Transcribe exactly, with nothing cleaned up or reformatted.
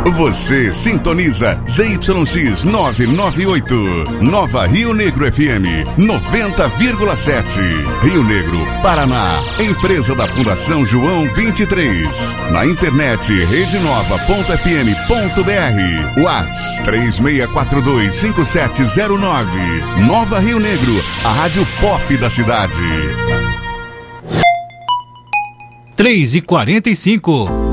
Você sintoniza Z Y X novecentos e noventa e oito. Nova Rio Negro F M noventa vírgula sete. Rio Negro, Paraná. Empresa da Fundação João vinte e três. Na internet rede nova ponto f m ponto b r. WhatsApp três seis quatro dois cinco sete zero nove. Nova Rio Negro, a rádio pop da cidade. três e quarenta e cinco.